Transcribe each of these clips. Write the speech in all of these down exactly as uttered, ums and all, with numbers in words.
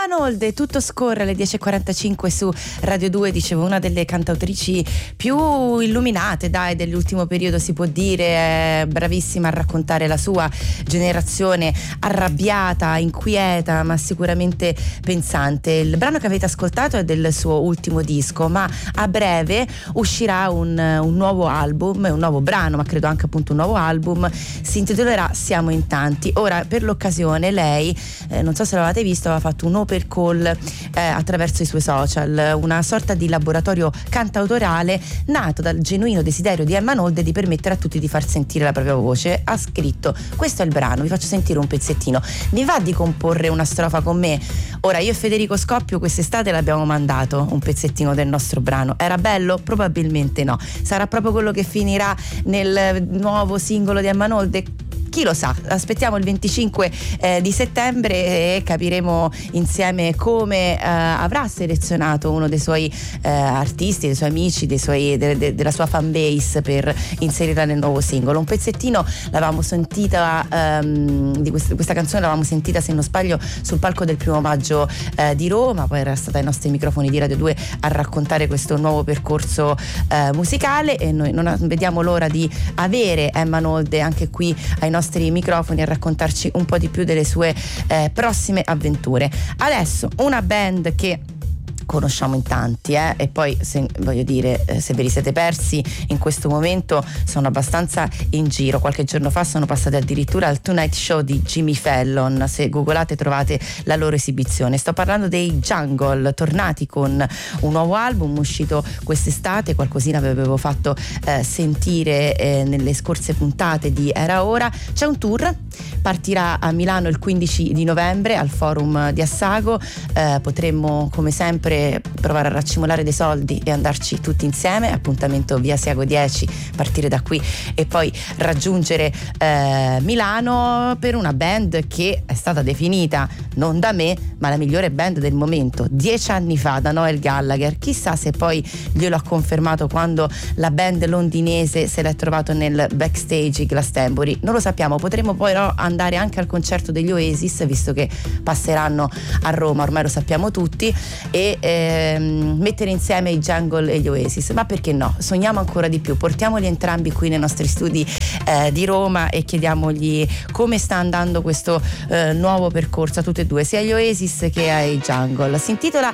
Emma Nolde, tutto scorre alle dieci e quarantacinque su Radio due. Dicevo, una delle cantautrici più illuminate, dai, dell'ultimo periodo, si può dire. È bravissima a raccontare la sua generazione, arrabbiata, inquieta, ma sicuramente pensante. Il brano che avete ascoltato è del suo ultimo disco, ma a breve uscirà un, un nuovo album, un nuovo brano, ma credo anche appunto un nuovo album. Si intitolerà Siamo in tanti. Ora, per l'occasione, lei, eh, non so se l'avete visto, aveva fatto un open call eh, attraverso i suoi social, una sorta di laboratorio cantautorale nato dal genuino desiderio di Emma Nolde di permettere a tutti di far sentire la propria voce. Ha scritto: questo è il brano, vi faccio sentire un pezzettino, mi va di comporre una strofa con me? Ora, io e Federico Scoppio quest'estate l'abbiamo mandato un pezzettino del nostro brano. Era bello? Probabilmente no. Sarà proprio quello che finirà nel nuovo singolo di Emma Nolde? Chi lo sa, aspettiamo il venticinque eh, di settembre e capiremo insieme come eh, avrà selezionato uno dei suoi eh, artisti, dei suoi amici, dei suoi, de, de, della sua fan base per inserirla nel nuovo singolo. Un pezzettino l'avevamo sentita, ehm, di questa, questa canzone l'avevamo sentita, se non sbaglio, sul palco del primo maggio eh, di Roma, poi era stata ai nostri microfoni di Radio due a raccontare questo nuovo percorso eh, musicale, e noi non vediamo l'ora di avere Emma Nolde anche qui ai nostri microfoni a raccontarci un po' di più delle sue eh, prossime avventure. Adesso una band che conosciamo in tanti, eh? E poi, se, voglio dire, eh, se ve li siete persi in questo momento, sono abbastanza in giro. Qualche giorno fa sono passati addirittura al Tonight Show di Jimmy Fallon. Se googolate trovate la loro esibizione. Sto parlando dei Jungle, tornati con un nuovo album uscito quest'estate. Qualcosina vi avevo fatto eh, sentire eh, nelle scorse puntate di Era Ora. C'è un tour, partirà a Milano il quindici di novembre al Forum di Assago. Eh, potremmo, come sempre, provare a raccimolare dei soldi e andarci tutti insieme. Appuntamento via Asiago dieci, partire da qui e poi raggiungere eh, Milano per una band che è stata definita non da me ma la migliore band del momento dieci anni fa da Noel Gallagher. Chissà se poi glielo ha confermato quando la band londinese se l'è trovato nel backstage Glastonbury. Non lo sappiamo, potremmo poi no, andare anche al concerto degli Oasis, visto che passeranno a Roma, ormai lo sappiamo tutti, e ehm, mettere insieme i Jungle e gli Oasis. Ma perché no? Sogniamo ancora di più, portiamoli entrambi qui nei nostri studi eh, di Roma e chiediamogli come sta andando questo eh, nuovo percorso a tutti e due, sia agli Oasis che ai Jungle. Si intitola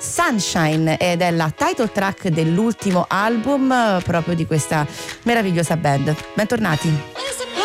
Sunshine ed è la title track dell'ultimo album proprio di questa meravigliosa band. Bentornati.